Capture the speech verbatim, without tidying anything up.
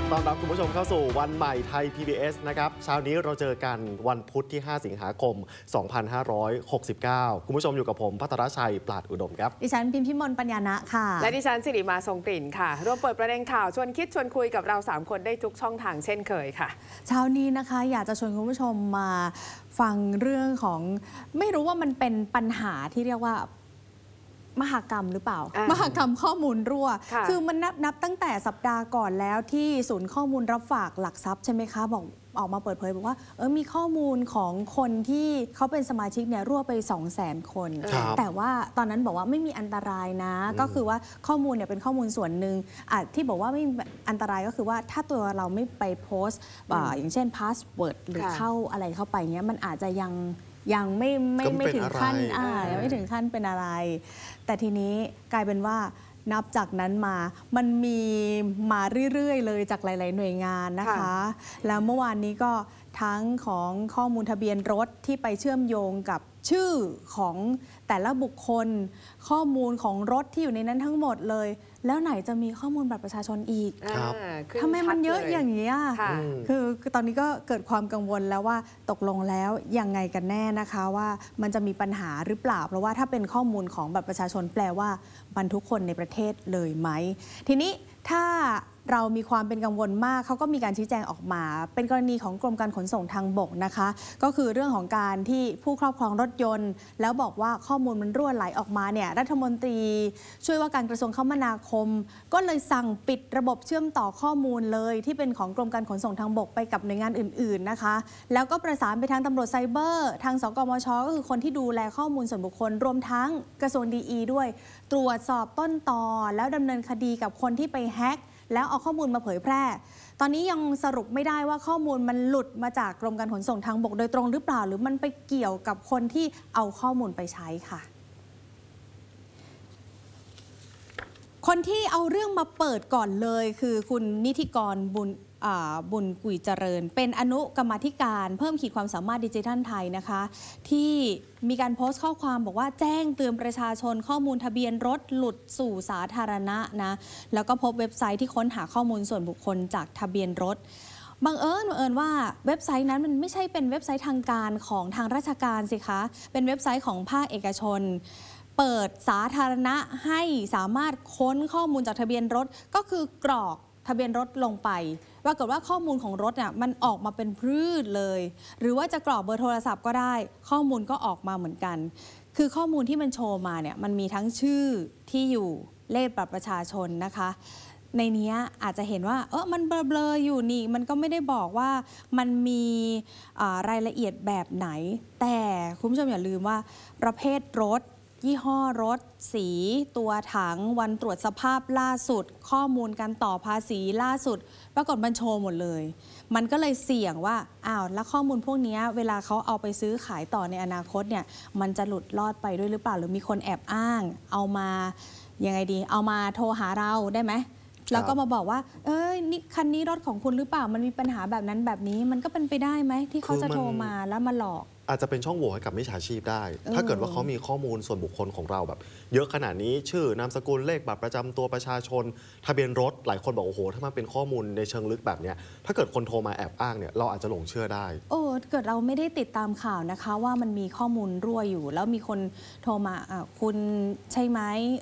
ต้อนรับคุณผู้ชมเข้าสู่วันใหม่ไทย พี บี เอส นะครับเช้านี้เราเจอกันวันพุธที่ ห้า สิงหาคม สองพันห้าร้อยหกสิบเก้า คุณผู้ชมอยู่กับผมภัทรชัย ปราดอุดมครับดิฉันพิมพิมลปัญญาณะค่ะและดิฉันสิริมาทรงกลิ่นค่ะร่วมเปิดประเด็นข่าวชวนคิดชวนคุยกับเราสามคนได้ทุกช่องทางเช่นเคยค่ะเช้านี้นะคะอยากจะชวนคุณผู้ชมมาฟังเรื่องของไม่รู้ว่ามันเป็นปัญหาที่เรียกว่ามหกรรมหรือเปล่ามหกรรมข้อมูลรั่วคือมันนับนับตั้งแต่สัปดาห์ก่อนแล้วที่ศูนย์ข้อมูลรับฝากหลักทรัพย์ใช่ไหมคะบอกออกมาเปิดเผยบอกว่าเออมีข้อมูลของคนที่เขาเป็นสมาชิกเนี่ยรั่วไป สองแสน คนแต่ว่าตอนนั้นบอกว่าไม่มีอันตรายนะก็คือว่าข้อมูลเนี่ยเป็นข้อมูลส่วนหนึ่งอาจที่บอกว่าไม่มีอันตรายก็คือว่าถ้าตัวเราไม่ไปโพสต์อย่างเช่นพาสเวิร์ดหรือเข้าอะไรเข้าไปเงี้ยมันอาจจะยังยังไม่ไม่ไม่ถึงขั้นอ่ายังไม่ถึงขั้นเป็นอะไรแต่ทีนี้กลายเป็นว่านับจากนั้นมามันมีมาเรื่อยๆเลยจากหลายๆหน่วยงานนะคะแล้วเมื่อวานนี้ก็ทั้งของข้อมูลทะเบียนรถที่ไปเชื่อมโยงกับชื่อของแต่ละบุคคลข้อมูลของรถที่อยู่ในนั้นทั้งหมดเลยแล้วไหนจะมีข้อมูลบัตรประชาชนอีกทำไมมันเยอะอย่างนี้คือคือตอนนี้ก็เกิดความกังวลแล้วว่าตกลงแล้วยังไงกันแน่นะคะว่ามันจะมีปัญหาหรือเปล่าเพราะว่าถ้าเป็นข้อมูลของบัตรประชาชนแปลว่ามันทุกคนในประเทศเลยไหมทีนี้ถ้าเรามีความเป็นกังวลมากเขาก็มีการชี้แจงออกมาเป็นกรณีของกรมการขนส่งทางบกนะคะก็คือเรื่องของการที่ผู้ครอบครองรถยนต์แล้วบอกว่าข้อมูลมันรั่วไหลออกมาเนี่ยรัฐมนตรีช่วยว่าการกระทรวงคมนาคมก็เลยสั่งปิดระบบเชื่อมต่อข้อมูลเลยที่เป็นของกรมการขนส่งทางบกไปกับหน่วยงานอื่นๆนะคะแล้วก็ประสานไปทางตำรวจไซเบอร์ทางสกมชก็คือคนที่ดูแลข้อมูลส่วนบุคคลรวมทั้งกระทรวงดีอีด้วยตรวจสอบต้นตอแล้วดำเนินคดีกับคนที่ไปแฮกแล้วเอาข้อมูลมาเผยแพร่ตอนนี้ยังสรุปไม่ได้ว่าข้อมูลมันหลุดมาจากกรมการขนส่งทางบกโดยตรงหรือเปล่าหรือมันไปเกี่ยวกับคนที่เอาข้อมูลไปใช้ค่ะคนที่เอาเรื่องมาเปิดก่อนเลยคือคุณนิติกรบุญบุญกุยเจริญเป็นอนุกรรมาธิการเพิ่มขีดความสามารถดิจิทัลไทยนะคะที่มีการโพสต์ข้อความบอกว่าแจ้งเตือนประชาชนข้อมูลทะเบียนรถหลุดสู่สาธารณะนะแล้วก็พบเว็บไซต์ที่ค้นหาข้อมูลส่วนบุคคลจากทะเบียนรถบังเอิญบังเอิญว่าเว็บไซต์นั้นมันไม่ใช่เป็นเว็บไซต์ทางการของทางราชการสิคะเป็นเว็บไซต์ของภาคเอกชนเปิดสาธารณะให้สามารถค้นข้อมูลจากทะเบียนรถก็คือกรอกทะเบียนรถลงไปปรากฏว่าข้อมูลของรถเนี่ยมันออกมาเป็นพืชเลยหรือว่าจะกรอกเบอร์โทรศัพท์ก็ได้ข้อมูลก็ออกมาเหมือนกันคือข้อมูลที่มันโชว์มาเนี่ยมันมีทั้งชื่อที่อยู่เลขบัตรประชาชนนะคะในนี้อาจจะเห็นว่าเออมันเบลอๆอยู่นี่มันก็ไม่ได้บอกว่ามันมีรายละเอียดแบบไหนแต่คุณผู้ชมอย่าลืมว่าประเภทรถยี่ห้อรถสีตัวถังวันตรวจสภาพล่าสุดข้อมูลการต่อภาษีล่าสุดปรากฏมันโชว์หมดเลยมันก็เลยเสี่ยงว่าอ้าวแล้วข้อมูลพวกนี้เวลาเขาเอาไปซื้อขายต่อในอนาคตเนี่ยมันจะหลุดลอดไปด้วยหรือเปล่าหรือมีคนแอบอ้างเอามายังไงดีเอามาโทรหาเราได้ไหมแล้วก็มาบอกว่าเอ้ยนี่คันนี้รถของคุณหรือเปล่ามันมีปัญหาแบบนั้นแบบนี้มันก็เป็นไปได้ไหมที่เขาจะโทรมาแล้วมาหลอกอาจจะเป็นช่องโหว่ให้กับมิจฉาชีพได้ ถ้าเกิดว่าเขามีข้อมูลส่วนบุคคลของเราแบบเยอะขนาดนี้ชื่อนามสกุลเลขบัตรประจำตัวประชาชนทะเบียนรถหลายคนบอกโอ้โหถ้ามันเป็นข้อมูลในเชิงลึกแบบนี้ถ้าเกิดคนโทรมาแอบอ้างเนี่ยเราอาจจะหลงเชื่อได้โอ้เกิดเราไม่ได้ติดตามข่าวนะคะว่ามันมีข้อมูลรั่วอยู่แล้วมีคนโทรมาคุณใช่ไหม